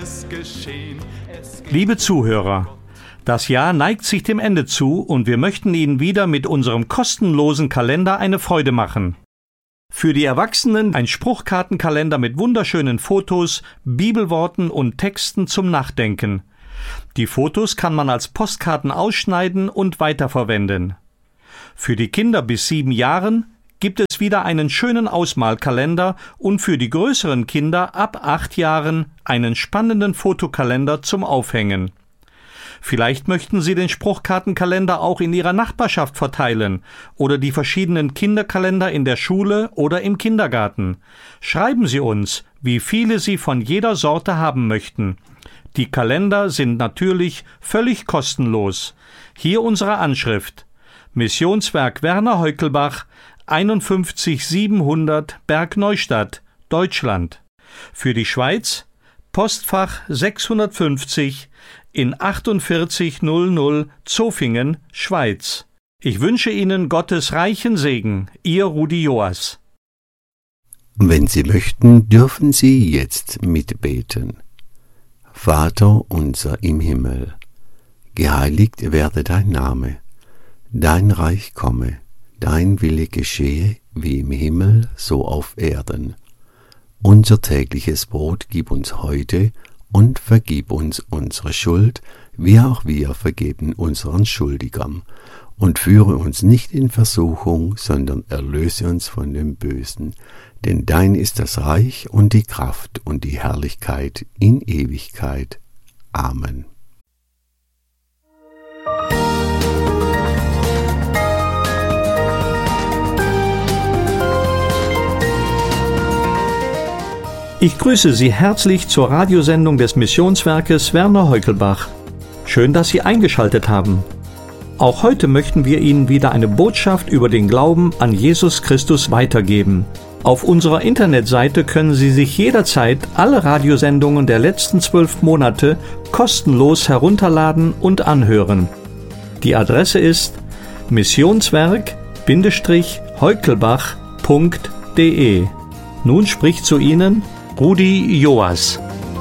es geschehen. Liebe Zuhörer, das Jahr neigt sich dem Ende zu und wir möchten Ihnen wieder mit unserem kostenlosen Kalender eine Freude machen. Für die Erwachsenen ein Spruchkartenkalender mit wunderschönen Fotos, Bibelworten und Texten zum Nachdenken. Die Fotos kann man als Postkarten ausschneiden und weiterverwenden. Für die Kinder bis 7 Jahren gibt es wieder einen schönen Ausmalkalender und für die größeren Kinder ab 8 Jahren einen spannenden Fotokalender zum Aufhängen. Vielleicht möchten Sie den Spruchkartenkalender auch in Ihrer Nachbarschaft verteilen oder die verschiedenen Kinderkalender in der Schule oder im Kindergarten. Schreiben Sie uns, wie viele Sie von jeder Sorte haben möchten. Die Kalender sind natürlich völlig kostenlos. Hier unsere Anschrift: Missionswerk Werner Heukelbach, 51700 Bergneustadt, Deutschland. Für die Schweiz Postfach 650 in 4800 Zofingen, Schweiz. Ich wünsche Ihnen Gottes reichen Segen. Ihr Rudi Joas. Wenn Sie möchten, dürfen Sie jetzt mitbeten. Vater unser im Himmel, geheiligt werde dein Name, dein Reich komme, dein Wille geschehe, wie im Himmel, so auf Erden. Unser tägliches Brot gib uns heute und vergib uns unsere Schuld, wie auch wir vergeben unseren Schuldigern. Und führe uns nicht in Versuchung, sondern erlöse uns von dem Bösen. Denn dein ist das Reich und die Kraft und die Herrlichkeit in Ewigkeit. Amen. Ich grüße Sie herzlich zur Radiosendung des Missionswerkes Werner Heukelbach. Schön, dass Sie eingeschaltet haben. Auch heute möchten wir Ihnen wieder eine Botschaft über den Glauben an Jesus Christus weitergeben. Auf unserer Internetseite können Sie sich jederzeit alle Radiosendungen der letzten 12 Monate kostenlos herunterladen und anhören. Die Adresse ist missionswerk-heukelbach.de. Nun spricht zu Ihnen Rudi Joas.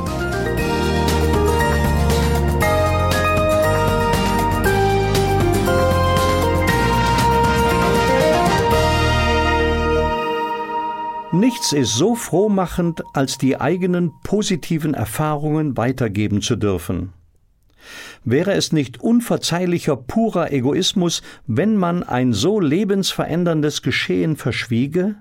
Nichts ist so frohmachend, als die eigenen positiven Erfahrungen weitergeben zu dürfen. Wäre es nicht unverzeihlicher purer Egoismus, wenn man ein so lebensveränderndes Geschehen verschwiege?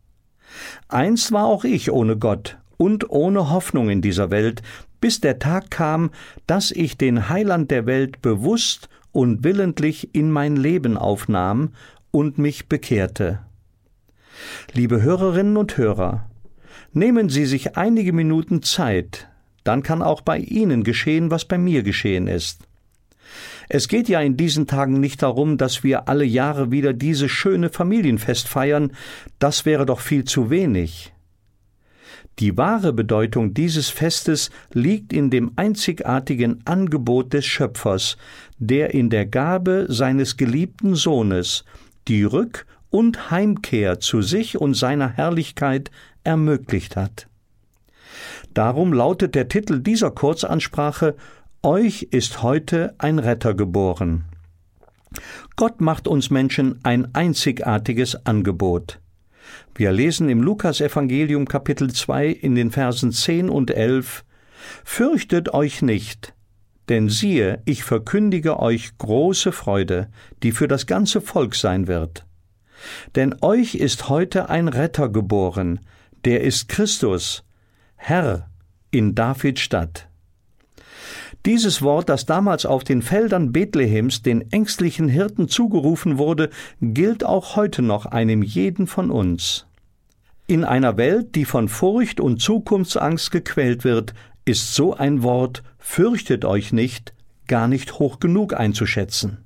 Einst war auch ich ohne Gott und ohne Hoffnung in dieser Welt, bis der Tag kam, dass ich den Heiland der Welt bewusst und willentlich in mein Leben aufnahm und mich bekehrte. Liebe Hörerinnen und Hörer, nehmen Sie sich einige Minuten Zeit, dann kann auch bei Ihnen geschehen, was bei mir geschehen ist. Es geht ja in diesen Tagen nicht darum, dass wir alle Jahre wieder dieses schöne Familienfest feiern, das wäre doch viel zu wenig. Die wahre Bedeutung dieses Festes liegt in dem einzigartigen Angebot des Schöpfers, der in der Gabe seines geliebten Sohnes die Rück- und Heimkehr zu sich und seiner Herrlichkeit ermöglicht hat. Darum lautet der Titel dieser Kurzansprache: Euch ist heute ein Retter geboren. Gott macht uns Menschen ein einzigartiges Angebot. Wir lesen im Lukas-Evangelium Kapitel 2 in den Versen 10 und 11: Fürchtet euch nicht, denn siehe, ich verkündige euch große Freude, die für das ganze Volk sein wird. Denn euch ist heute ein Retter geboren, der ist Christus, Herr, in Davids Stadt. Dieses Wort, das damals auf den Feldern Bethlehems den ängstlichen Hirten zugerufen wurde, gilt auch heute noch einem jeden von uns. In einer Welt, die von Furcht und Zukunftsangst gequält wird, ist so ein Wort, fürchtet euch nicht, gar nicht hoch genug einzuschätzen.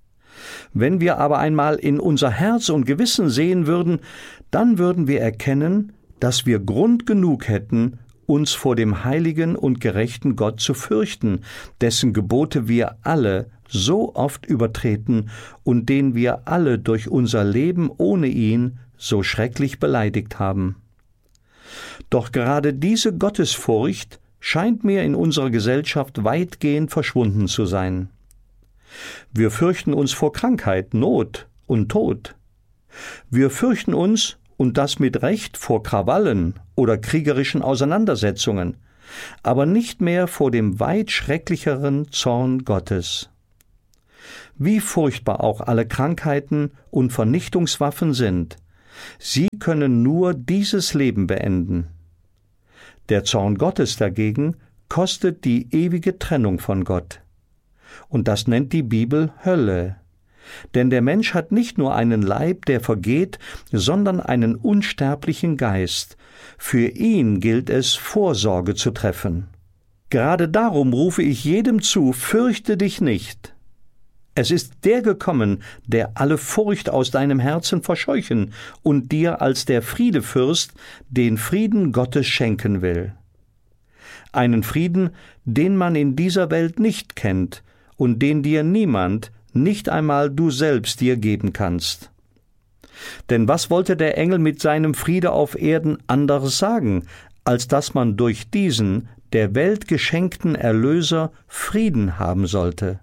Wenn wir aber einmal in unser Herz und Gewissen sehen würden, dann würden wir erkennen, dass wir Grund genug hätten, uns vor dem heiligen und gerechten Gott zu fürchten, dessen Gebote wir alle so oft übertreten und den wir alle durch unser Leben ohne ihn so schrecklich beleidigt haben. Doch gerade diese Gottesfurcht scheint mir in unserer Gesellschaft weitgehend verschwunden zu sein. Wir fürchten uns vor Krankheit, Not und Tod. Wir fürchten uns, und das mit Recht, vor Krawallen oder kriegerischen Auseinandersetzungen, aber nicht mehr vor dem weit schrecklicheren Zorn Gottes. Wie furchtbar auch alle Krankheiten und Vernichtungswaffen sind, sie können nur dieses Leben beenden. Der Zorn Gottes dagegen kostet die ewige Trennung von Gott. Und das nennt die Bibel Hölle. Denn der Mensch hat nicht nur einen Leib, der vergeht, sondern einen unsterblichen Geist. Für ihn gilt es, Vorsorge zu treffen. Gerade darum rufe ich jedem zu, fürchte dich nicht. Es ist der gekommen, der alle Furcht aus deinem Herzen verscheuchen und dir als der Friedefürst den Frieden Gottes schenken will. Einen Frieden, den man in dieser Welt nicht kennt und den dir niemand, nicht einmal du selbst dir geben kannst. Denn was wollte der Engel mit seinem Friede auf Erden anderes sagen, als dass man durch diesen, der Welt geschenkten Erlöser, Frieden haben sollte?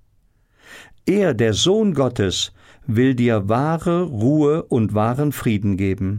Er, der Sohn Gottes, will dir wahre Ruhe und wahren Frieden geben.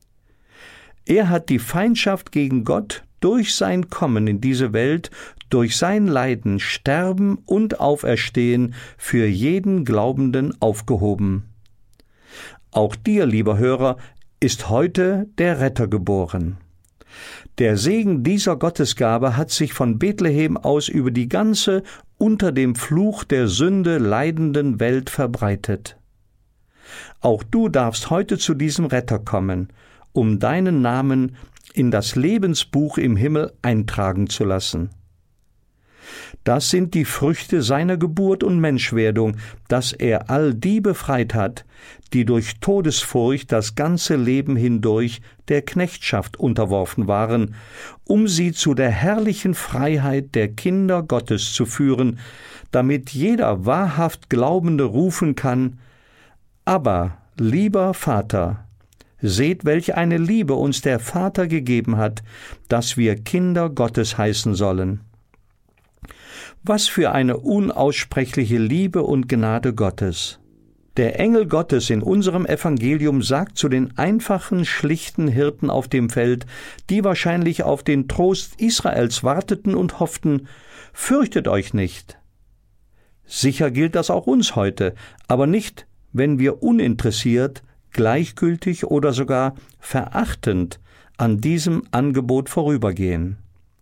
Er hat die Feindschaft gegen Gott durch sein Kommen in diese Welt, durch sein Leiden, Sterben und Auferstehen für jeden Glaubenden aufgehoben. Auch dir, lieber Hörer, ist heute der Retter geboren. Der Segen dieser Gottesgabe hat sich von Bethlehem aus über die ganze, unter dem Fluch der Sünde leidenden Welt verbreitet. Auch du darfst heute zu diesem Retter kommen, um deinen Namen in das Lebensbuch im Himmel eintragen zu lassen. Das sind die Früchte seiner Geburt und Menschwerdung, dass er all die befreit hat, die durch Todesfurcht das ganze Leben hindurch der Knechtschaft unterworfen waren, um sie zu der herrlichen Freiheit der Kinder Gottes zu führen, damit jeder wahrhaft Glaubende rufen kann: Aber, lieber Vater, seht, welch eine Liebe uns der Vater gegeben hat, dass wir Kinder Gottes heißen sollen. Was für eine unaussprechliche Liebe und Gnade Gottes! Der Engel Gottes in unserem Evangelium sagt zu den einfachen, schlichten Hirten auf dem Feld, die wahrscheinlich auf den Trost Israels warteten und hofften: Fürchtet euch nicht. Sicher gilt das auch uns heute, aber nicht, wenn wir uninteressiert, gleichgültig oder sogar verachtend an diesem Angebot vorübergehen.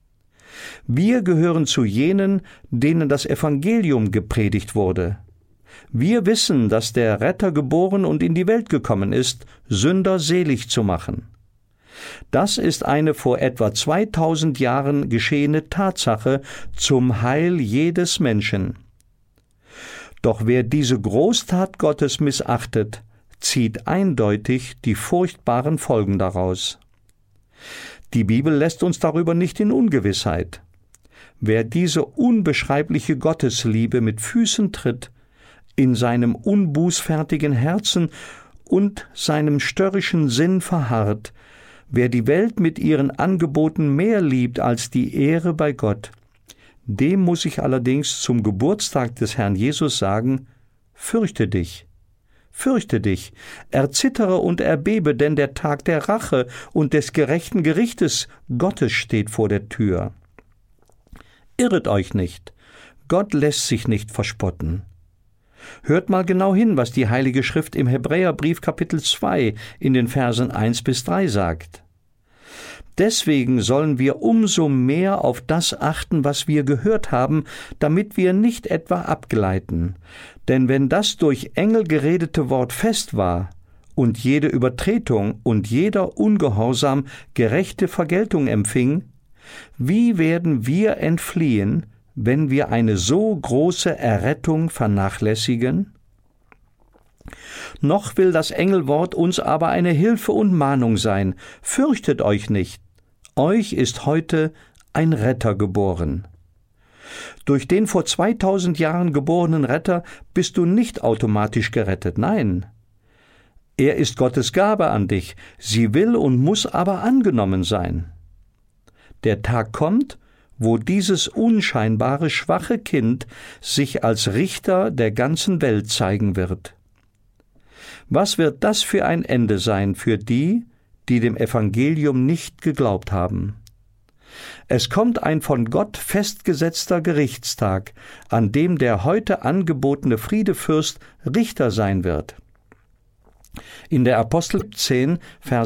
Wir gehören zu jenen, denen das Evangelium gepredigt wurde. Wir wissen, dass der Retter geboren und in die Welt gekommen ist, Sünder selig zu machen. Das ist eine vor etwa 2000 Jahren geschehene Tatsache zum Heil jedes Menschen. Doch wer diese Großtat Gottes missachtet, zieht eindeutig die furchtbaren Folgen daraus. Die Bibel lässt uns darüber nicht in Ungewissheit. Wer diese unbeschreibliche Gottesliebe mit Füßen tritt, in seinem unbußfertigen Herzen und seinem störrischen Sinn verharrt, wer die Welt mit ihren Angeboten mehr liebt als die Ehre bei Gott, dem muss ich allerdings zum Geburtstag des Herrn Jesus sagen: Fürchte dich. Fürchte dich, erzittere und erbebe, denn der Tag der Rache und des gerechten Gerichtes Gottes steht vor der Tür. Irret euch nicht, Gott lässt sich nicht verspotten. Hört mal genau hin, was die Heilige Schrift im Hebräerbrief Kapitel 2 in den Versen 1-3 sagt. Deswegen sollen wir umso mehr auf das achten, was wir gehört haben, damit wir nicht etwa abgleiten. Denn wenn das durch Engel geredete Wort fest war und jede Übertretung und jeder Ungehorsam gerechte Vergeltung empfing, wie werden wir entfliehen, wenn wir eine so große Errettung vernachlässigen? Noch will das Engelwort uns aber eine Hilfe und Mahnung sein: Fürchtet euch nicht, euch ist heute ein Retter geboren. Durch den vor 2000 Jahren geborenen Retter bist du nicht automatisch gerettet, nein. Er ist Gottes Gabe an dich, sie will und muss aber angenommen sein. Der Tag kommt, wo dieses unscheinbare, schwache Kind sich als Richter der ganzen Welt zeigen wird. Was wird das für ein Ende sein für die, die dem Evangelium nicht geglaubt haben? Es kommt ein von Gott festgesetzter Gerichtstag, an dem der heute angebotene Friedefürst Richter sein wird. In der Apostel 10, Vers